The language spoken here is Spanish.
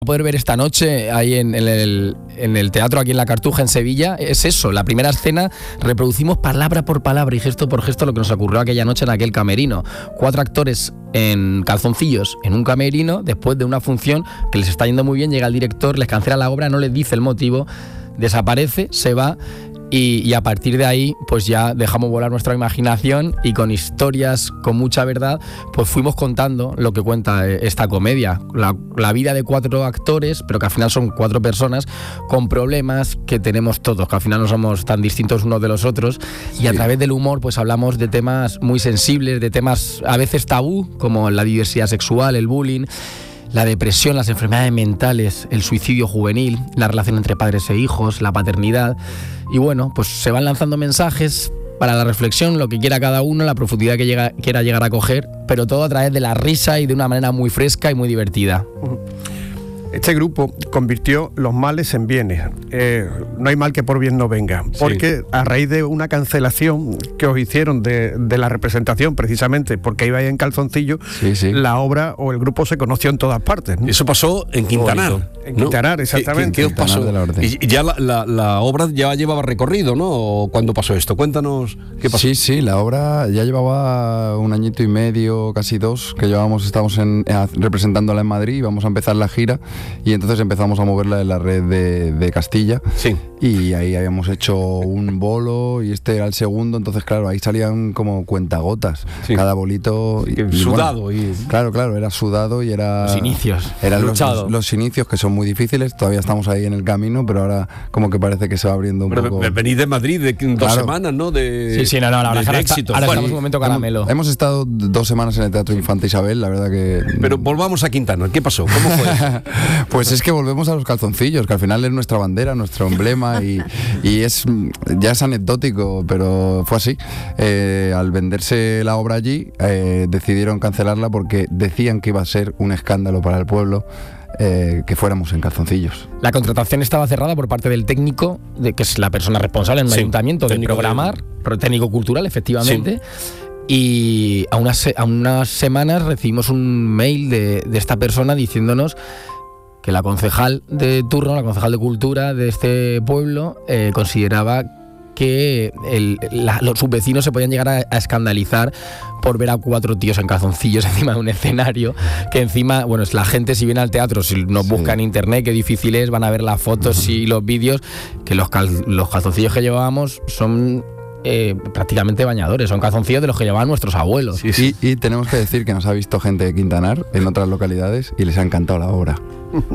Poder ver esta noche ahí en el teatro aquí en La Cartuja en Sevilla es eso, la primera escena reproducimos palabra por palabra y gesto por gesto lo que nos ocurrió aquella noche en aquel camerino. 4 actores en calzoncillos en un camerino después de una función que les está yendo muy bien, llega el director, les cancela la obra, no les dice el motivo, desaparece, se va. Y a partir de ahí pues ya dejamos volar nuestra imaginación y con historias con mucha verdad pues fuimos contando lo que cuenta esta comedia, la vida de 4 actores, pero que al final son 4 personas con problemas que tenemos todos, que al final no somos tan distintos unos de los otros, y a través del humor pues hablamos de temas muy sensibles, de temas a veces tabú como la diversidad sexual, el bullying, la depresión, las enfermedades mentales, el suicidio juvenil, la relación entre padres e hijos, la paternidad. Y bueno, pues se van lanzando mensajes para la reflexión, lo que quiera cada uno, la profundidad que quiera llegar a coger, pero todo a través de la risa y de una manera muy fresca y muy divertida. Este grupo convirtió los males en bienes. No hay mal que por bien no venga. Porque sí, a raíz de una cancelación que os hicieron de la representación, precisamente porque ibais en calzoncillo, sí, la obra o el grupo se conoció en todas partes, ¿no? Eso pasó en Quintanar. En Quintanar, ¿no? Exactamente. ¿Qué os pasó? Y ya la obra ya llevaba recorrido, ¿no? ¿O cuándo pasó esto? Cuéntanos qué pasó. Sí, la obra ya llevaba 1 añito y medio, casi 2, que estábamos representándola en Madrid, íbamos a empezar la gira. Y entonces empezamos a moverla en la red de Castilla. Sí. Y ahí habíamos hecho un bolo y este era el segundo, entonces claro, ahí salían como cuentagotas, sí, cada bolito sudado. Claro, era sudado y era los inicios. Eran los inicios, que son muy difíciles, todavía estamos ahí en el camino, pero ahora como que parece que se va abriendo un poco. Venís de Madrid de 2 semanas, ¿no? Sí, no, ahora éxito. Ahora estamos en un momento caramelo. Hemos estado 2 semanas en el Teatro Infanta Isabel, la verdad que... Pero volvamos a Quintana, ¿qué pasó? ¿Cómo fue? Pues es que volvemos a los calzoncillos, que al final es nuestra bandera, nuestro emblema y ya es anecdótico, pero fue así. Al venderse la obra allí, decidieron cancelarla porque decían que iba a ser un escándalo para el pueblo que fuéramos en calzoncillos. La contratación estaba cerrada por parte del técnico, que es la persona responsable en un ayuntamiento de programar, técnico cultural, efectivamente. Sí. Y a unas semanas recibimos un mail de esta persona diciéndonos que la concejal de turno, la concejal de cultura de este pueblo, consideraba que sus vecinos se podían llegar a escandalizar por ver a 4 tíos en calzoncillos encima de un escenario, que encima, bueno, es la gente, si viene al teatro, si nos busca en internet, qué difícil es, van a ver las fotos y los vídeos, que los calzoncillos que llevábamos son... prácticamente bañadores, son calzoncillos de los que llevaban nuestros abuelos. Sí. Y tenemos que decir que nos ha visto gente de Quintanar en otras localidades y les ha encantado la obra.